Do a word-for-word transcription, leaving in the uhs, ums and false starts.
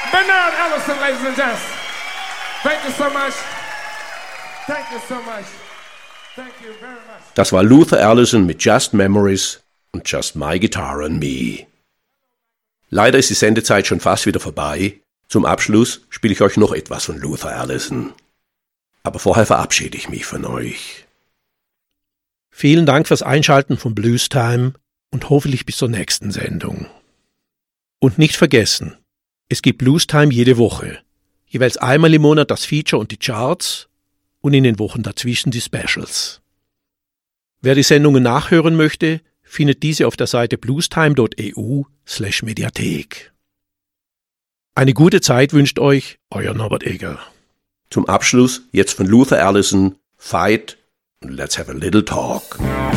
Bernard Allison, ladies and gents. Thank you so much. Thank you so much. Thank you very much. Das war Luther Allison mit Just Memories und Just My Guitar and Me. Leider ist die Sendezeit schon fast wieder vorbei. Zum Abschluss spiele ich euch noch etwas von Luther Allison. Aber vorher verabschiede ich mich von euch. Vielen Dank fürs Einschalten von Blues Time und hoffentlich bis zur nächsten Sendung. Und nicht vergessen, es gibt Blues Time jede Woche. Jeweils einmal im Monat das Feature und die Charts und in den Wochen dazwischen die Specials. Wer die Sendungen nachhören möchte, findet diese auf der Seite bluestime punkt e u slash Mediathek. Eine gute Zeit wünscht euch euer Norbert Egger. Zum Abschluss jetzt von Luther Allison, Fight und Let's Have a Little Talk.